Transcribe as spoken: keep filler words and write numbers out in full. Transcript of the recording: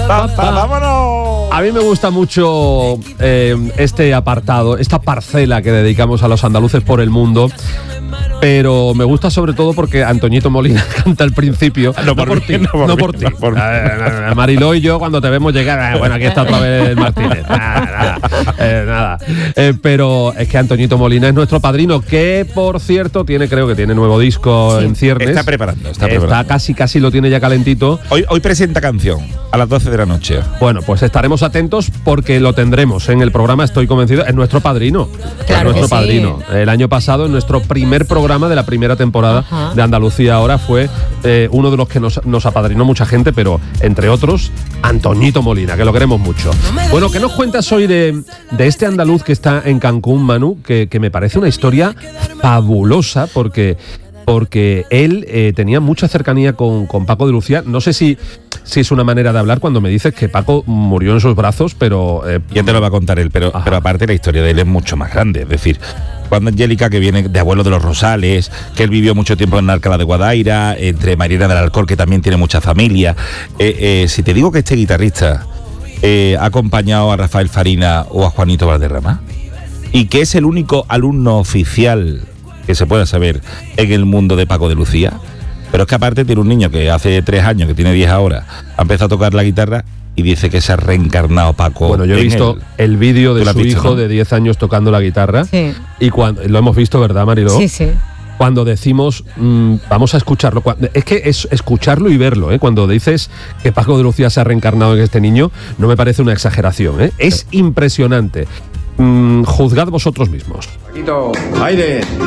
pa, pa, ¡vámonos! A mí me gusta mucho eh, este apartado, esta parcela que dedicamos a los andaluces por el mundo. Pero me gusta sobre todo porque Antoñito Molina canta al principio. No, no por, por ti, no por, no mí, por ti. No por mí. Eh, Mariló y yo cuando te vemos llegar, eh, bueno, aquí está otra vez Martínez. Nada, nada. Eh, nada. Eh, pero es que Antoñito Molina es nuestro padrino, que por cierto tiene, creo que tiene nuevo disco sí. en ciernes. Está preparando, está está preparando. casi, casi lo tiene ya calentito. Hoy, hoy presenta canción a las doce de la noche. Bueno, pues estaremos atentos porque lo tendremos en el programa, estoy convencido. Es nuestro padrino. Claro es nuestro sí. padrino. El año pasado, en nuestro primer programa de la primera temporada Ajá. de Andalucía Ahora, fue eh, uno de los que nos, nos apadrinó mucha gente, pero entre otros, Antoñito Molina, que lo queremos mucho. Bueno, ¿qué nos cuentas hoy de, de este andaluz que está en Cancún, Manu? Que, que me parece una historia fabulosa porque... porque él eh, tenía mucha cercanía con, con Paco de Lucía. No sé si, si es una manera de hablar cuando me dices que Paco murió en sus brazos, pero... Eh, ya te lo va a contar él, pero, pero aparte la historia de él es mucho más grande. Es decir, cuando Angélica, que viene de abuelo de los Rosales, que él vivió mucho tiempo en Alcalá de Guadaira, entre Mariana del Alcor, que también tiene mucha familia. Eh, eh, si te digo que este guitarrista eh, ha acompañado a Rafael Farina o a Juanito Valderrama, y que es el único alumno oficial que se pueda saber en el mundo de Paco de Lucía, pero es que aparte tiene un niño que hace tres años, que tiene diez ahora, ha empezado a tocar la guitarra y dice que se ha reencarnado Paco. Bueno, yo he visto el, el vídeo de su visto, hijo, ¿no?, de diez años tocando la guitarra. Sí. Y cuando lo hemos visto, ¿verdad, Mariló? Sí, sí. Cuando decimos, mmm, vamos a escucharlo, es que es escucharlo y verlo, ¿eh? Cuando dices que Paco de Lucía se ha reencarnado en este niño, no me parece una exageración, ¿eh? Es impresionante. Mm, juzgad vosotros mismos. Paquito, aire.